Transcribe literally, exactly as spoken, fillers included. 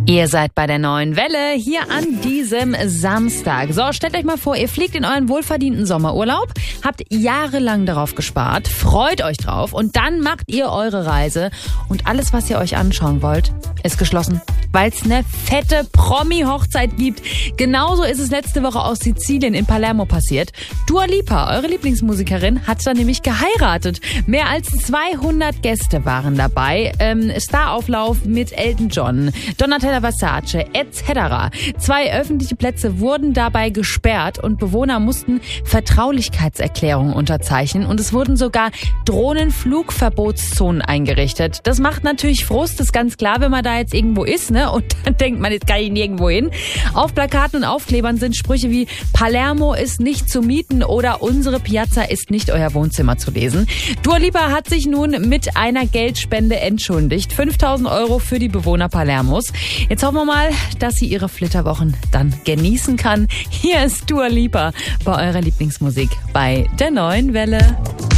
Ihr seid bei der neuen Welle hier an diesem Samstag. So, stellt euch mal vor, ihr fliegt in euren wohlverdienten Sommerurlaub, habt jahrelang darauf gespart, freut euch drauf und dann macht ihr eure Reise und alles, was ihr euch anschauen wollt, ist geschlossen, weil es eine fette Promi-Hochzeit gibt. Genauso ist es letzte Woche aus Sizilien in Palermo passiert. Dua Lipa, eure Lieblingsmusikerin, hat da nämlich geheiratet. Mehr als zweihundert Gäste waren dabei. Ähm, Starauflauf mit Elton John, Donatella Versace et cetera. Zwei öffentliche Plätze wurden dabei gesperrt und Bewohner mussten Vertraulichkeitserklärungen unterzeichnen und es wurden sogar Drohnenflugverbotszonen eingerichtet. Das macht natürlich Frust, ist ganz klar, wenn man da jetzt irgendwo ist, ne? Und dann denkt man, jetzt kann ich nirgendwo hin. Auf Plakaten und Aufklebern sind Sprüche wie Palermo ist nicht zu mieten oder unsere Piazza ist nicht euer Wohnzimmer zu lesen. Dua Lipa hat sich nun mit einer Geldspende entschuldigt. fünftausend Euro für die Bewohner Palermos. Jetzt hoffen wir mal, dass sie ihre Flitterwochen dann genießen kann. Hier ist Dua Lipa bei eurer Lieblingsmusik bei der neuen Welle.